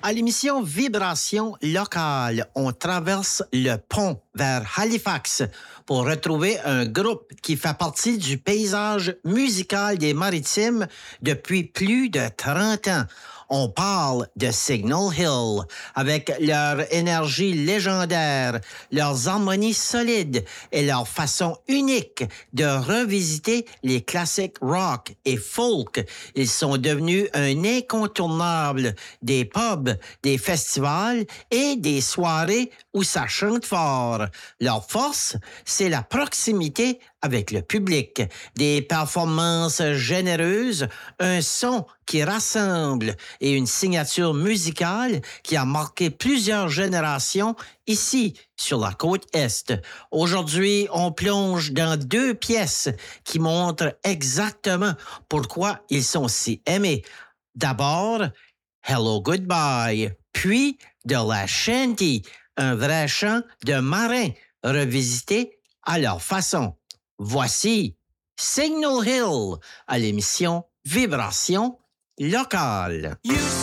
À l'émission Vibration locale, on traverse le pont vers Halifax pour retrouver un groupe qui fait partie du paysage musical des Maritimes depuis plus de 30 ans. On parle de Signal Hill, avec leur énergie légendaire, leurs harmonies solides et leur façon unique de revisiter les classiques rock et folk. Ils sont devenus un incontournable des pubs, des festivals et des soirées où ça chante fort. Leur force, c'est la proximité avec le public, des performances généreuses, un son qui rassemble et une signature musicale qui a marqué plusieurs générations ici sur la côte Est. Aujourd'hui, on plonge dans 2 pièces qui montrent exactement pourquoi ils sont si aimés. D'abord, Hello Goodbye, puis de la Shanty, un vrai chant de marin revisité à leur façon. Voici Signal Hill à l'émission Vibration locale.